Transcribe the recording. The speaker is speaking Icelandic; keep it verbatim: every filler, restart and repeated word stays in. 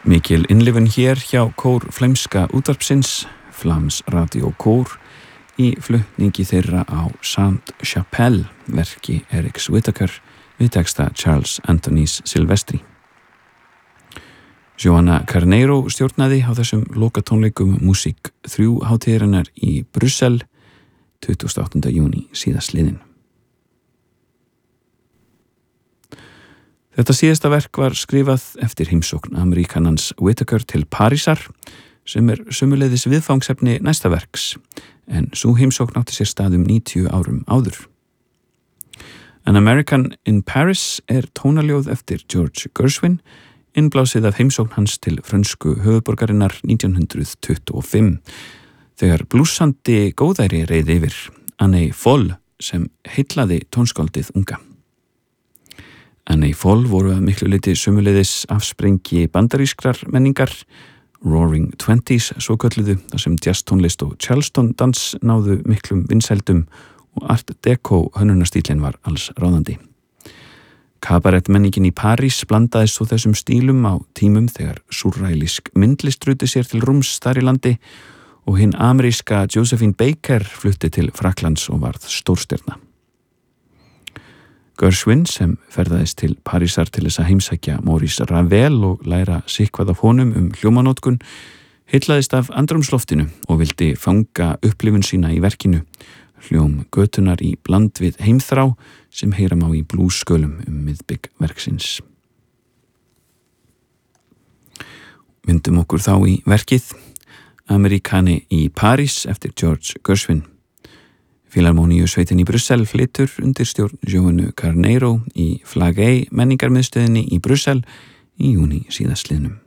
Mikil innlifun hér hjá kór flæmska útvarpsins, Flams Radio Kór, í flutningi þeirra á Sainte-Chapelle, verki Erics Whittaker við texta Charles Anthonys Silvestri. Joanna Carneiro stjórnaði á þessum lokatónleikum Músík þrjú hátíðarinnar í Brussel tuttugasta og áttunda júní síðastliðinn. Þetta síðasta verk var skrifað eftir heimsókn Ameríkanans Whittaker til Parísar, sem er sömuleiðis viðfangsefni næsta verks, en sú heimsókn átti sér stað um níutíu árum áður. An American in Paris er tónaljóð eftir George Gershwin, innblásið af heimsókn hans til frönsku höfuðborgarinnar nítján hundrað tuttugu og fimm, þegar blússandi góðæri reið yfir, Anne Foll, sem heillaði tónskáldið unga. Anne Foll voru að miklu leyti sömuleiðis afsprengi bandarískrar menningar, Roaring Twenties svo kölluðu, þar sem jazztónlist og Charleston dans náðu miklum vinsældum og Art Deco hönnunarstýlinn var alls ráðandi. Kabarettmenningin í París blandaðist svo þessum stílum á tímum þegar súrrealísk myndlist ruddi sér til rúms þar í landi og hinn ameríska Josephine Baker flutti til Frakklands og varð stórstjarna. Gershwin, sem ferðaðist til Parísar til þess að heimsækja Maurice Ravel og læra sitthvað af honum um hljómanótkun, heillaðist af andrúmsloftinu og vildi fanga upplifun sína í verkinu, hljóm götunar í bland við heimþrá sem heyra má í blússkölum um miðbygg verksins. Vindum okkur þá í verkið Amerikani í París eftir George Gershwin. Filharmoníusveitin í Brussel flytur undir stjórn Joannu Carneiro í Flagey menningarmiðstöðinni í Brussel í júní síðastliðnum.